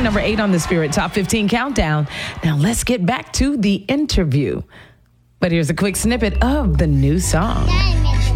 song, number 8 on the Spirit Top 15 Countdown. Now let's get back to the interview. But here's a quick snippet of the new song.